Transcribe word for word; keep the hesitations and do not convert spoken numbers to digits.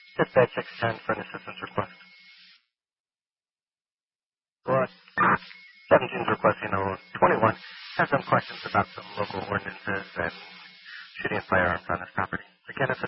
Dispatch six ten for an assistance request. What? seventeen's requesting oh twenty-one has some questions about some local ordinances and shooting firearms on this property. Again, it's a